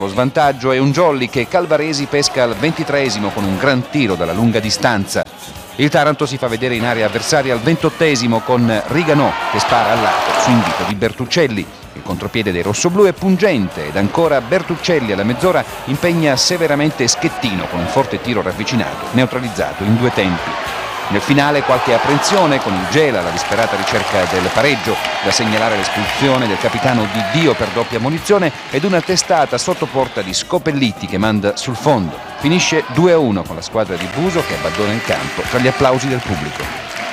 Lo svantaggio è un jolly che Calvaresi pesca al 23esimo con un gran tiro dalla lunga distanza. Il Taranto si fa vedere in area avversaria al 28esimo con Riganò che spara al lato su invito di Bertuccelli. Il contropiede dei rossoblù è pungente ed ancora Bertuccelli alla mezz'ora impegna severamente Schettino con un forte tiro ravvicinato, neutralizzato in 2 tempi. Nel finale qualche apprensione con il Gela, la disperata ricerca del pareggio, da segnalare l'espulsione del capitano Di Dio per doppia ammonizione ed una testata sotto porta di Scopelliti che manda sul fondo. Finisce 2-1 con la squadra di Buso che abbandona il campo tra gli applausi del pubblico.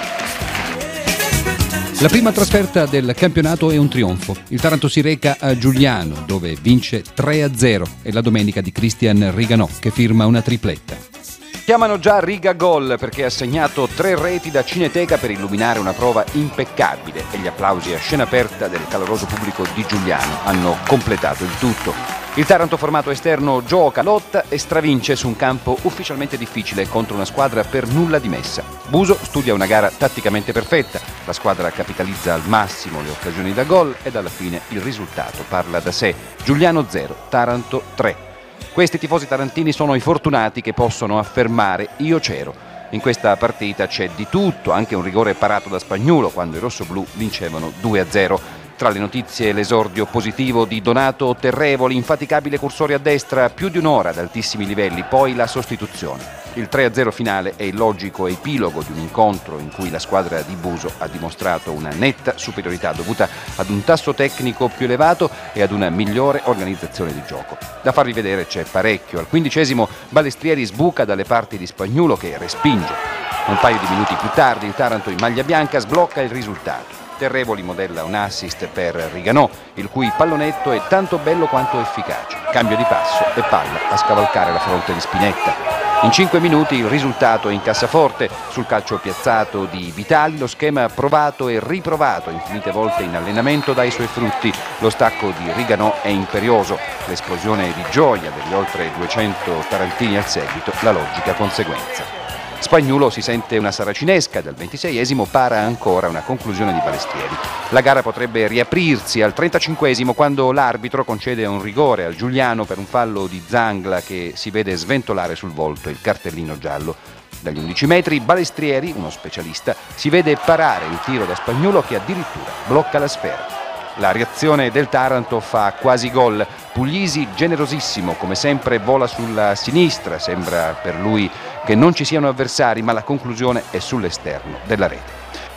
La prima trasferta del campionato è un trionfo. Il Taranto si reca a Giuliano dove vince 3-0 e la domenica di Cristian Riganò che firma una tripletta. Chiamano già Riga Gol perché ha segnato 3 reti da Cineteca per illuminare una prova impeccabile e gli applausi a scena aperta del caloroso pubblico di Giuliano hanno completato il tutto. Il Taranto formato esterno gioca, lotta e stravince su un campo ufficialmente difficile contro una squadra per nulla dimessa. Buso studia una gara tatticamente perfetta, la squadra capitalizza al massimo le occasioni da gol ed alla fine il risultato parla da sé. Giuliano 0, Taranto 3. Questi tifosi tarantini sono i fortunati che possono affermare io c'ero. In questa partita c'è di tutto, anche un rigore parato da Spagnuolo quando i rossoblù vincevano 2-0. Tra le notizie l'esordio positivo di Donato Terrevoli, infaticabile cursore a destra, più di un'ora ad altissimi livelli, poi la sostituzione. Il 3-0 finale è il logico epilogo di un incontro in cui la squadra di Buso ha dimostrato una netta superiorità dovuta ad un tasso tecnico più elevato e ad una migliore organizzazione di gioco. Da farvi vedere c'è parecchio. Al 15esimo Balestrieri sbuca dalle parti di Spagnuolo che respinge. Un paio di minuti più tardi il Taranto in maglia bianca sblocca il risultato. Terrevoli modella un assist per Riganò, il cui pallonetto è tanto bello quanto efficace. Cambio di passo e palla a scavalcare la fronte di Spinetta. In 5 minuti il risultato è in cassaforte. Sul calcio piazzato di Vitali lo schema provato e riprovato infinite volte in allenamento dà i suoi frutti. Lo stacco di Riganò è imperioso. L'esplosione di gioia degli oltre 200 tarantini al seguito, la logica conseguenza. Spagnuolo si sente una saracinesca, dal 26esimo para ancora una conclusione di Balestrieri. La gara potrebbe riaprirsi al 35esimo quando l'arbitro concede un rigore al Giuliano per un fallo di Zangla che si vede sventolare sul volto il cartellino giallo. Dagli 11 metri Balestrieri, uno specialista, si vede parare il tiro da Spagnuolo che addirittura blocca la sfera. La reazione del Taranto fa quasi gol. Puglisi, generosissimo, come sempre vola sulla sinistra, sembra per lui che non ci siano avversari, ma la conclusione è sull'esterno della rete.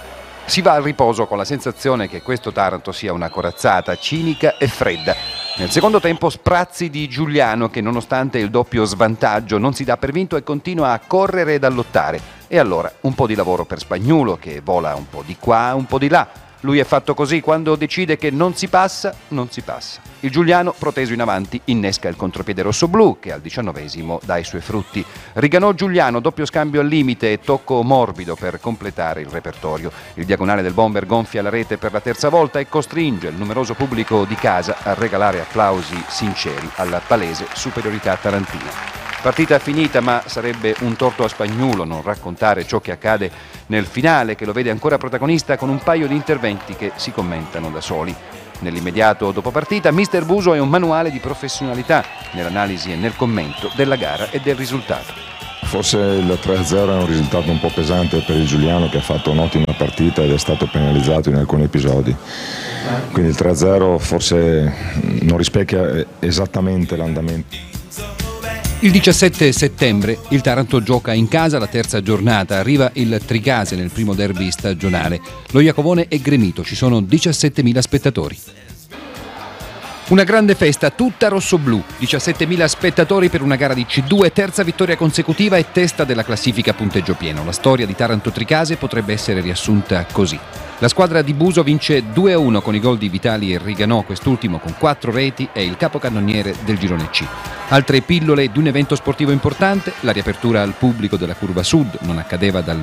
Si va al riposo con la sensazione che questo Taranto sia una corazzata cinica e fredda. Nel secondo tempo sprazzi di Giuliano che nonostante il doppio svantaggio non si dà per vinto e continua a correre ed a lottare. E allora un po' di lavoro per Spagnuolo che vola un po' di qua, un po' di là. Lui è fatto così, quando decide che non si passa, non si passa. Il Giuliano, proteso in avanti, innesca il contropiede rossoblù che al 19esimo dà i suoi frutti. Riganò Giuliano, doppio scambio al limite e tocco morbido per completare il repertorio. Il diagonale del bomber gonfia la rete per la terza volta e costringe il numeroso pubblico di casa a regalare applausi sinceri alla palese superiorità tarantina. Partita finita, ma sarebbe un torto a Spagnuolo non raccontare ciò che accade nel finale, che lo vede ancora protagonista con un paio di interventi che si commentano da soli. Nell'immediato dopo partita, Mister Buso è un manuale di professionalità nell'analisi e nel commento della gara e del risultato. Forse il 3-0 è un risultato un po' pesante per il Giuliano che ha fatto un'ottima partita ed è stato penalizzato in alcuni episodi. Quindi il 3-0 forse non rispecchia esattamente l'andamento. Il 17 settembre il Taranto gioca in casa la terza giornata, arriva il Tricase nel primo derby stagionale. Lo Iacovone è gremito, ci sono 17.000 spettatori. Una grande festa, tutta rossoblù, 17.000 spettatori per una gara di C2, terza vittoria consecutiva e testa della classifica a punteggio pieno. La storia di Taranto Tricase potrebbe essere riassunta così. La squadra di Buso vince 2-1 con i gol di Vitali e Riganò, quest'ultimo con 4 reti è il capocannoniere del girone C. Altre pillole di un evento sportivo importante, la riapertura al pubblico della Curva Sud, non accadeva dal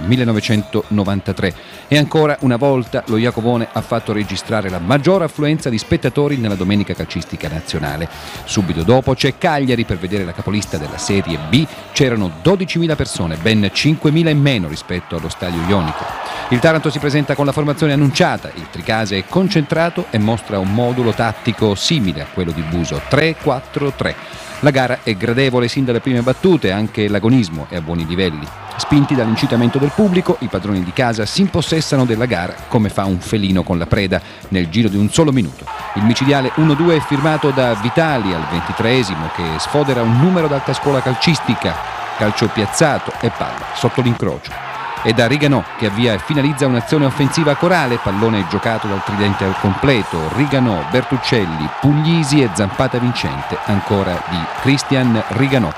1993, e ancora una volta lo Iacovone ha fatto registrare la maggiore affluenza di spettatori nella domenica calcistica nazionale. Subito dopo c'è Cagliari per vedere la capolista della Serie B, c'erano 12.000 persone, ben 5.000 in meno rispetto allo Stadio Ionico. Il Taranto si presenta con la formazione annunciata, il Tricase è concentrato e mostra un modulo tattico simile a quello di Buso, 3-4-3. La gara è gradevole sin dalle prime battute, anche l'agonismo è a buoni livelli. Spinti dall'incitamento del pubblico, i padroni di casa si impossessano della gara come fa un felino con la preda nel giro di un solo minuto. Il micidiale 1-2 è firmato da Vitali al 23esimo, che sfodera un numero d'alta scuola calcistica, calcio piazzato e palla sotto l'incrocio. E da Riganò che avvia e finalizza un'azione offensiva corale, pallone giocato dal tridente al completo, Riganò, Bertuccelli, Puglisi e zampata vincente ancora di Cristian Riganò.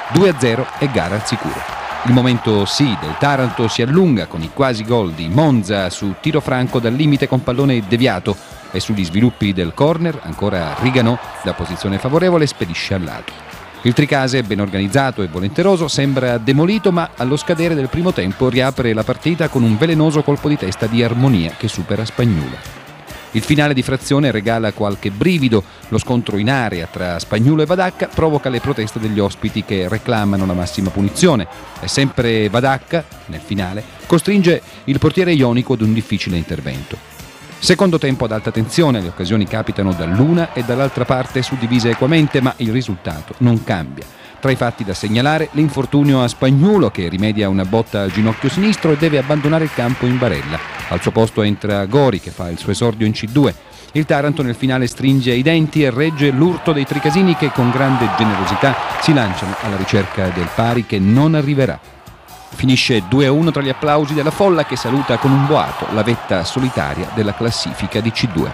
2-0 e gara al sicuro. Il momento sì del Taranto si allunga con i quasi gol di Monza su tiro franco dal limite con pallone deviato, e sugli sviluppi del corner ancora Riganò da posizione favorevole spedisce al lato. Il Tricase, ben organizzato e volenteroso, sembra demolito, ma allo scadere del primo tempo riapre la partita con un velenoso colpo di testa di Armonia che supera Spagnuolo. Il finale di frazione regala qualche brivido, lo scontro in area tra Spagnuolo e Vadacca provoca le proteste degli ospiti che reclamano la massima punizione, e sempre Vadacca, nel finale, costringe il portiere ionico ad un difficile intervento. Secondo tempo ad alta tensione, le occasioni capitano dall'una e dall'altra parte suddivise equamente, ma il risultato non cambia. Tra i fatti da segnalare l'infortunio a Spagnuolo, che rimedia una botta al ginocchio sinistro e deve abbandonare il campo in barella. Al suo posto entra Gori, che fa il suo esordio in C2. Il Taranto nel finale stringe i denti e regge l'urto dei tricasini, che con grande generosità si lanciano alla ricerca del pari che non arriverà. Finisce 2-1 tra gli applausi della folla, che saluta con un boato la vetta solitaria della classifica di C2.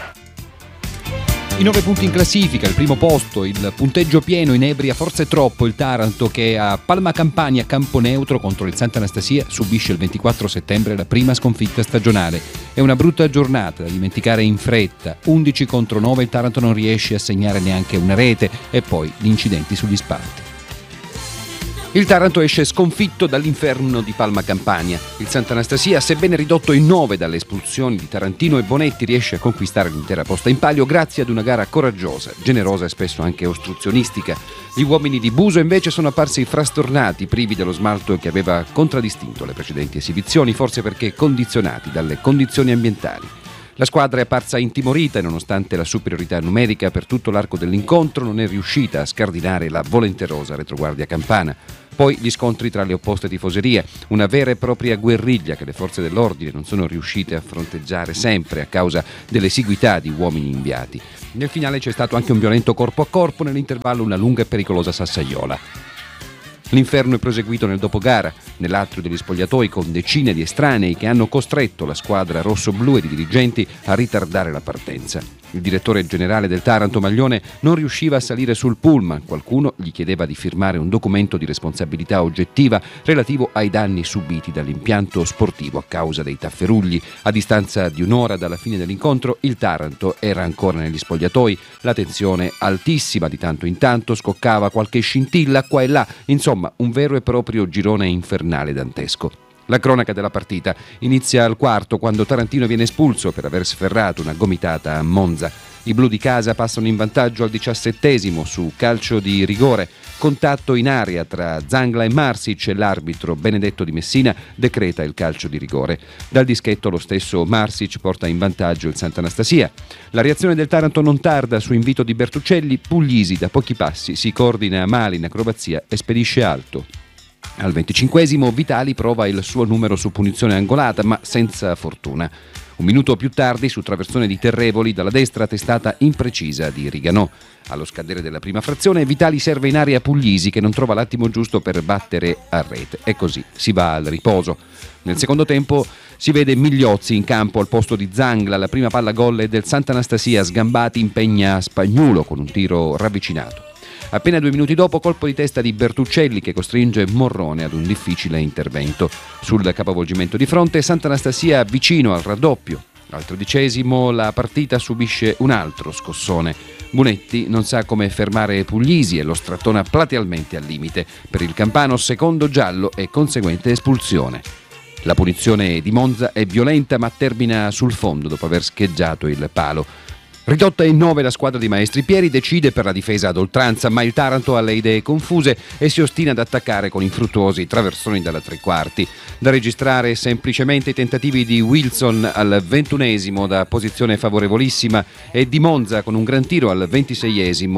I 9 punti in classifica, il primo posto, il punteggio pieno inebria forse troppo il Taranto, che a Palma Campania, campo neutro contro il Sant'Anastasia, subisce il 24 settembre la prima sconfitta stagionale. È una brutta giornata da dimenticare in fretta. 11 contro 9, il Taranto non riesce a segnare neanche una rete, e poi gli incidenti sugli spalti. Il Taranto esce sconfitto dall'inferno di Palma Campania. Il Sant'Anastasia, sebbene ridotto in 9 dalle espulsioni di Tarantino e Bonetti, riesce a conquistare l'intera posta in palio grazie ad una gara coraggiosa, generosa e spesso anche ostruzionistica. Gli uomini di Buso invece sono apparsi frastornati, privi dello smalto che aveva contraddistinto le precedenti esibizioni, forse perché condizionati dalle condizioni ambientali. La squadra è apparsa intimorita e, nonostante la superiorità numerica per tutto l'arco dell'incontro, non è riuscita a scardinare la volenterosa retroguardia campana. Poi gli scontri tra le opposte tifoserie, una vera e propria guerriglia che le forze dell'ordine non sono riuscite a fronteggiare sempre a causa dell'esiguità di uomini inviati. Nel finale c'è stato anche un violento corpo a corpo, nell'intervallo una lunga e pericolosa sassaiola. L'inferno è proseguito nel dopogara, nell'atrio degli spogliatoi, con decine di estranei che hanno costretto la squadra rossoblu e i dirigenti a ritardare la partenza. Il direttore generale del Taranto, Maglione, non riusciva a salire sul pullman. Qualcuno gli chiedeva di firmare un documento di responsabilità oggettiva relativo ai danni subiti dall'impianto sportivo a causa dei tafferugli. A distanza di un'ora dalla fine dell'incontro, il Taranto era ancora negli spogliatoi. La tensione altissima, di tanto in tanto scoccava qualche scintilla qua e là. Insomma, un vero e proprio girone infernale dantesco. La cronaca della partita inizia al quarto, quando Tarantino viene espulso per aver sferrato una gomitata a Monza. I blu di casa passano in vantaggio al 17esimo su calcio di rigore. Contatto in area tra Zangla e Marsic, e l'arbitro Benedetto di Messina decreta il calcio di rigore. Dal dischetto lo stesso Marsic porta in vantaggio il Sant'Anastasia. La reazione del Taranto non tarda. Su invito di Bertuccelli, Puglisi da pochi passi si coordina male in acrobazia e spedisce alto. Al 25esimo Vitali prova il suo numero su punizione angolata, ma senza fortuna. Un minuto più tardi, su traversone di Terrevoli, dalla destra testata imprecisa di Riganò. Allo scadere della prima frazione, Vitali serve in area Puglisi, che non trova l'attimo giusto per battere a rete, e così si va al riposo. Nel secondo tempo si vede Migliozzi in campo al posto di Zangla. La prima palla gol è del Sant'Anastasia, Sgambati impegna Spagnuolo con un tiro ravvicinato. Appena 2 minuti dopo, colpo di testa di Bertuccelli che costringe Morrone ad un difficile intervento. Sul capovolgimento di fronte, Sant'Anastasia vicino al raddoppio. Al 13° la partita subisce un altro scossone. Bunetti non sa come fermare Puglisi e lo strattona platealmente al limite. Per il campano secondo giallo e conseguente espulsione. La punizione di Monza è violenta ma termina sul fondo dopo aver scheggiato il palo. Ridotta in 9 la squadra di Maestri Pieri decide per la difesa ad oltranza, ma il Taranto ha le idee confuse e si ostina ad attaccare con infruttuosi traversoni dalla tre quarti. Da registrare semplicemente i tentativi di Wilson al 21° da posizione favorevolissima e di Monza con un gran tiro al 26°